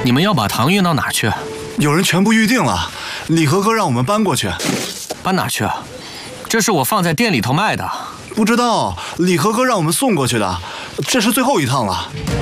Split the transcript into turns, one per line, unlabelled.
你们要把糖运到哪去？
有人全部预定了，礼盒哥让我们搬过去。
搬哪去啊？这是我放在店里头卖的。
不知道，礼盒哥让我们送过去的，这是最后一趟了。